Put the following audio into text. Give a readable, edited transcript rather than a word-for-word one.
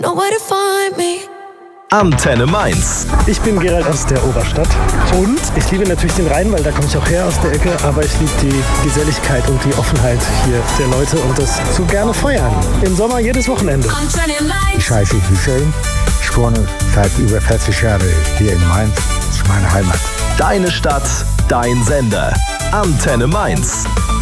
Nowhere to find me. Antenne Mainz. Ich bin Gerald aus der Oberstadt und ich liebe natürlich den Rhein, weil da komme ich auch her aus der Ecke, aber ich liebe die Geselligkeit und die Offenheit hier der Leute und das so gerne feiern. Im Sommer jedes Wochenende. Ich heiße Hussein, ich wohne seit über 40 Jahren hier in Mainz, das ist meine Heimat. Deine Stadt, dein Sender. Antenne Mainz.